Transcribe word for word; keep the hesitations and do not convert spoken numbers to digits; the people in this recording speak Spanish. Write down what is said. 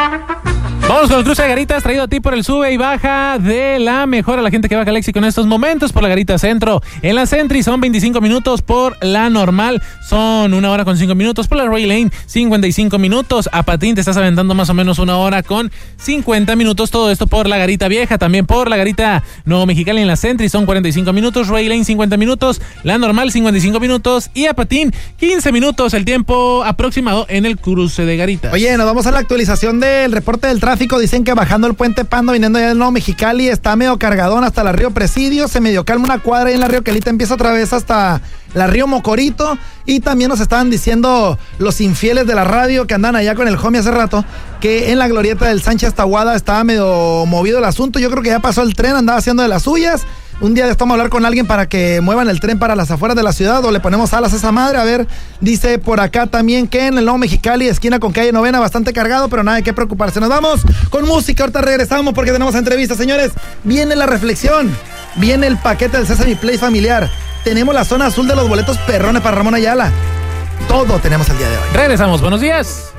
Vamos con el cruce de garitas traído a ti por el sube y baja de la mejor a la gente que va a Léxico en estos momentos por la garita centro. En la Sentry son veinticinco minutos, por la normal son una hora con cinco minutos, por la Ray Lane cincuenta y cinco minutos. A Patín te estás aventando más o menos una hora con cincuenta minutos. Todo esto por la garita vieja, también por la garita Nuevo Mexicali en la Sentry son cuarenta y cinco minutos, Ray Lane cincuenta minutos, la normal cincuenta y cinco minutos y a Patín quince minutos el tiempo aproximado en el cruce de garitas. Oye, nos vamos a la actualización del reporte del tráfico. Dicen que bajando el puente Pando, viniendo ya del Nuevo Mexicali, está medio cargadón hasta la Río Presidio, se medio calma una cuadra y en la Río Quelita empieza otra vez hasta la Río Mocorito. Y también nos estaban diciendo los infieles de la radio que andan allá con el homie hace rato, que en la glorieta del Sánchez Tahuada estaba medio movido el asunto. Yo creo que ya pasó el tren, andaba haciendo de las suyas. Un día estamos a hablar con alguien para que muevan el tren para las afueras de la ciudad o le ponemos alas a esa madre. A ver, dice por acá también que en el Nuevo Mexicali, esquina con calle Novena, bastante cargado, pero nada de qué preocuparse. Nos vamos con música, ahorita regresamos porque tenemos entrevistas, señores. Viene la reflexión, viene el paquete del Sesame Place familiar. Tenemos la zona azul de los boletos perrones para Ramón Ayala. Todo tenemos el día de hoy. Regresamos, buenos días.